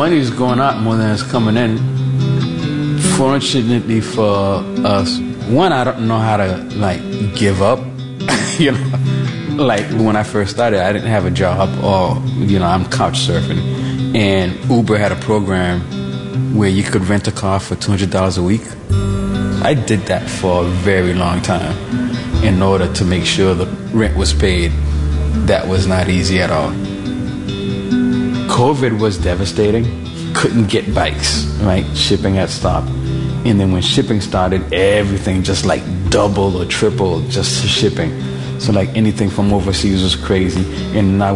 money is going out more than it's coming in. Fortunately for us, one, I don't know how to like give up. You know, like when I first started, I didn't have a job, or I'm couch surfing, and Uber had a program where you could rent a car for $200 a week. I did that for a very long time in order to make sure the rent was paid. That was not easy at all. COVID was devastating. Couldn't get bikes, right? Shipping had stopped. And then when shipping started, everything just like doubled or tripled just shipping. So like anything from overseas was crazy. And I